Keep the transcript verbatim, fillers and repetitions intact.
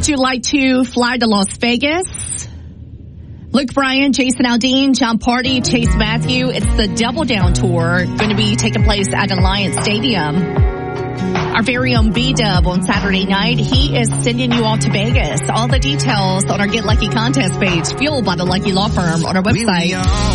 Would you like to fly to Las Vegas? Luke Bryan, Jason Aldean, John Party, Chase Matthew. It's the Double Down Tour going to be taking place at Alliance Stadium. Our very own B-Dub on Saturday night. He is sending you all to Vegas. All the details on our Get Lucky contest page, fueled by the Lucky Law Firm on our website.